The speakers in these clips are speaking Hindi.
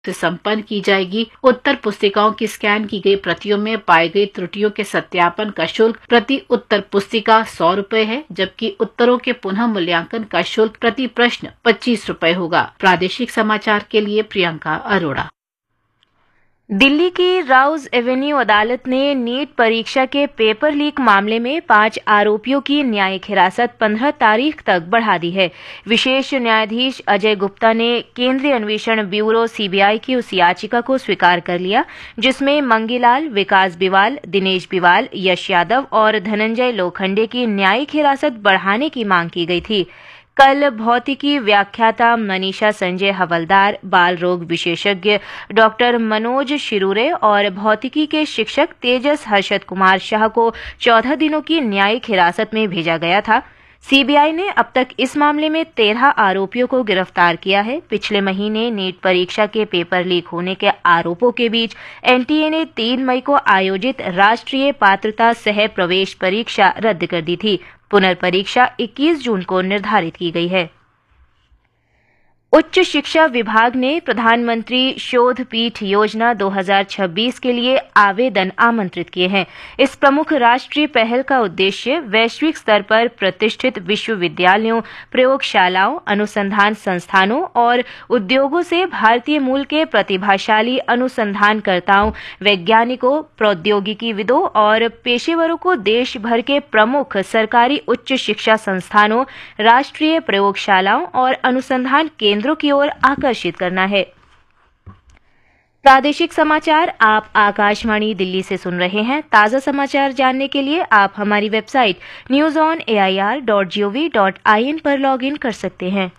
से संपन्न की जाएगी। उत्तर पुस्तिकाओं की स्कैन की गई प्रतियों में पाई गई त्रुटियों के सत्यापन का शुल्क प्रति उत्तर पुस्तिका 100 रुपए है, जबकि उत्तरों के पुनः मूल्यांकन का शुल्क प्रति प्रश्न 25 रुपए होगा। प्रादेशिक समाचार के लिए प्रियंका अरोड़ा। दिल्ली की राउज एवेन्यू अदालत ने नीट परीक्षा के पेपर लीक मामले में 5 आरोपियों की न्यायिक हिरासत 15 तारीख तक बढ़ा दी है। विशेष न्यायाधीश अजय गुप्ता ने केंद्रीय अन्वेषण ब्यूरो सीबीआई की उस याचिका को स्वीकार कर लिया जिसमें मंगीलाल, विकास बिवाल, दिनेश बिवाल, यश यादव और धनंजय लोखंडे की न्यायिक हिरासत बढ़ाने की मांग की गई थी। कल भौतिकी व्याख्याता मनीषा संजय हवलदार, बाल रोग विशेषज्ञ डॉक्टर मनोज शिरूरे और भौतिकी के शिक्षक तेजस हर्षद कुमार शाह को 14 दिनों की न्यायिक हिरासत में भेजा गया था। सीबीआई ने अब तक इस मामले में 13 आरोपियों को गिरफ्तार किया है। पिछले महीने नीट परीक्षा के पेपर लीक होने के आरोपों के बीच एनटीए ने 3 मई को आयोजित राष्ट्रीय पात्रता सह प्रवेश परीक्षा रद्द कर दी थी। पुनर्परीक्षा 21 जून को निर्धारित की गई है। उच्च शिक्षा विभाग ने प्रधानमंत्री शोध पीठ योजना 2026 के लिए आवेदन आमंत्रित किए हैं। इस प्रमुख राष्ट्रीय पहल का उद्देश्य वैश्विक स्तर पर प्रतिष्ठित विश्वविद्यालयों, प्रयोगशालाओं, अनुसंधान संस्थानों और उद्योगों से भारतीय मूल के प्रतिभाशाली अनुसंधानकर्ताओं, वैज्ञानिकों, प्रौद्योगिकीविदों और पेशेवरों को देश भर के प्रमुख सरकारी उच्च शिक्षा संस्थानों, राष्ट्रीय प्रयोगशालाओं और अनुसंधान केंद्रों की ओर आकर्षित करना है। प्रादेशिक समाचार आप आकाशवाणी दिल्ली से सुन रहे हैं। ताजा समाचार जानने के लिए आप हमारी वेबसाइट newsonair.gov.in पर लॉगिन कर सकते हैं।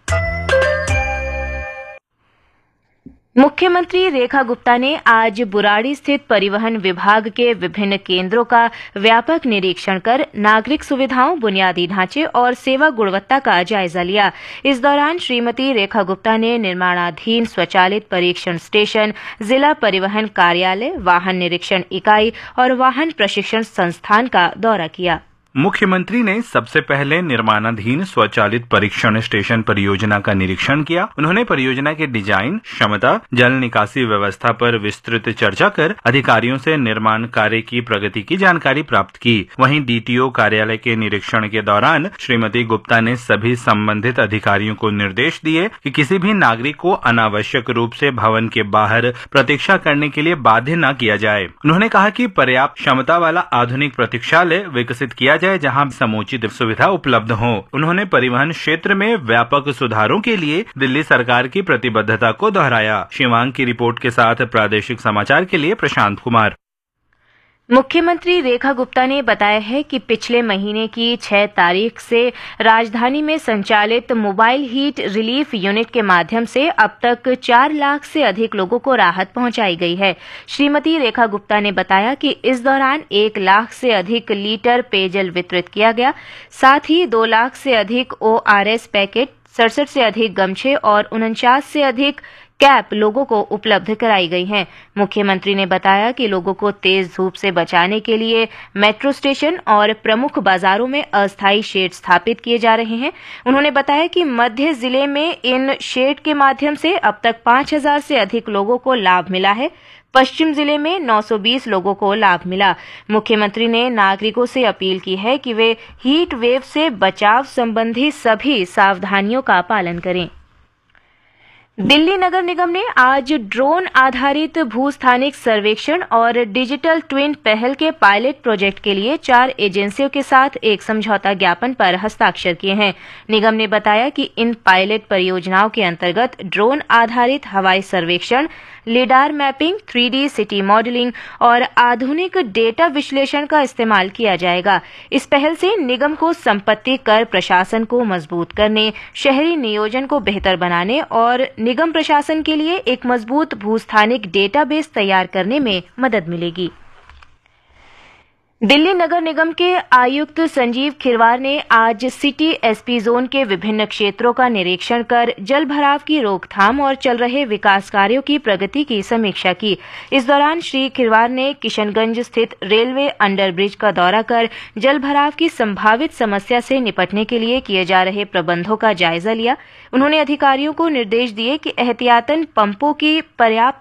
मुख्यमंत्री रेखा गुप्ता ने आज बुराड़ी स्थित परिवहन विभाग के विभिन्न केंद्रों का व्यापक निरीक्षण कर नागरिक सुविधाओं, बुनियादी ढांचे और सेवा गुणवत्ता का जायजा लिया। इस दौरान श्रीमती रेखा गुप्ता ने निर्माणाधीन स्वचालित परीक्षण स्टेशन, जिला परिवहन कार्यालय, वाहन निरीक्षण इकाई और वाहन प्रशिक्षण संस्थान का दौरा किया। मुख्यमंत्री ने सबसे पहले निर्माणाधीन स्वचालित परीक्षण स्टेशन परियोजना का निरीक्षण किया। उन्होंने परियोजना के डिजाइन, क्षमता, जल निकासी व्यवस्था पर विस्तृत चर्चा कर अधिकारियों से निर्माण कार्य की प्रगति की जानकारी प्राप्त की। वहीं डीटीओ कार्यालय के निरीक्षण के दौरान श्रीमती गुप्ता ने सभी संबंधित अधिकारियों को निर्देश दिए कि किसी भी नागरिक को अनावश्यक रूप से भवन के बाहर प्रतीक्षा करने के लिए बाध्य न किया जाए। उन्होंने कहा कि पर्याप्त क्षमता वाला आधुनिक प्रतीक्षालय विकसित किया जाए जहां समुचित सुविधा उपलब्ध हो। उन्होंने परिवहन क्षेत्र में व्यापक सुधारों के लिए दिल्ली सरकार की प्रतिबद्धता को दोहराया। शिवांग की रिपोर्ट के साथ प्रादेशिक समाचार के लिए प्रशांत कुमार। मुख्यमंत्री रेखा गुप्ता ने बताया है कि पिछले महीने की 6 तारीख से राजधानी में संचालित मोबाइल हीट रिलीफ यूनिट के माध्यम से अब तक 4 लाख से अधिक लोगों को राहत पहुंचाई गई है। श्रीमती रेखा गुप्ता ने बताया कि इस दौरान 1 लाख से अधिक लीटर पेयजल वितरित किया गया। साथ ही 2 लाख से अधिक ORS पैकेट, 67 से अधिक गमछे और 49 से अधिक कैप लोगों को उपलब्ध कराई गई हैं। मुख्यमंत्री ने बताया कि लोगों को तेज धूप से बचाने के लिए मेट्रो स्टेशन और प्रमुख बाजारों में अस्थायी शेड स्थापित किए जा रहे हैं। उन्होंने बताया कि मध्य जिले में इन शेड के माध्यम से अब तक 5000 से अधिक लोगों को लाभ मिला है। पश्चिम जिले में 920 लोगों को लाभ मिला। मुख्यमंत्री ने नागरिकों से अपील की है कि वे हीट वेव से बचाव संबंधी सभी सावधानियों का पालन करें। दिल्ली नगर निगम ने आज ड्रोन आधारित भूस्थानिक सर्वेक्षण और डिजिटल ट्विन पहल के पायलट प्रोजेक्ट के लिए 4 एजेंसियों के साथ एक समझौता ज्ञापन पर हस्ताक्षर किए हैं। निगम ने बताया कि इन पायलट परियोजनाओं के अंतर्गत ड्रोन आधारित हवाई सर्वेक्षण, lidar mapping, 3D city modelling और आधुनिक डेटा विश्लेषण का इस्तेमाल किया जाएगा। इस पहल से निगम को संपत्ति कर प्रशासन को मजबूत करने, शहरी नियोजन को बेहतर बनाने और निगम प्रशासन के लिए एक मजबूत भूस्थानिक डेटाबेस तैयार करने में मदद मिलेगी। दिल्ली नगर निगम के आयुक्त संजीव खिरवार ने आज सिटी एसपी जोन के विभिन्न क्षेत्रों का निरीक्षण कर जल भराव की रोकथाम और चल रहे विकास कार्यों की प्रगति की समीक्षा की। इस दौरान श्री खिरवार ने किशनगंज स्थित रेलवे अंडरब्रिज का दौरा कर जल भराव की संभावित समस्या से निपटने के लिए किए जा रहे प्रबंधों का जायजा लिया। उन्होंने अधिकारियों को निर्देश दिए कि एहतियातन पंपों की पर्याप्त